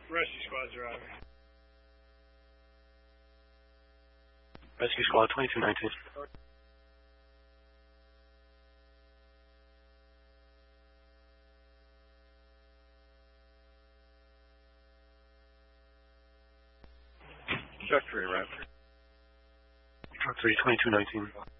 Rescue squad driver. Rescue squad 2219. Truck 3, right. Truck 3 2219.